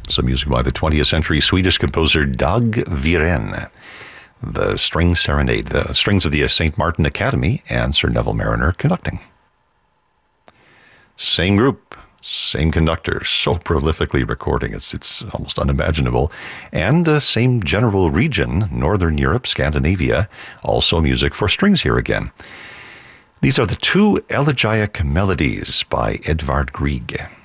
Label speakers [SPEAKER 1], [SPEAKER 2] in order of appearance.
[SPEAKER 1] Some music by the 20th century Swedish composer Dag Viren. The String Serenade, the strings of the St. Martin Academy, and Sir Neville Mariner conducting. Same group, same conductor, so prolifically recording, it's almost unimaginable. And same general region, Northern Europe, Scandinavia, also music for strings here again. These are the two elegiac melodies by Edvard Grieg.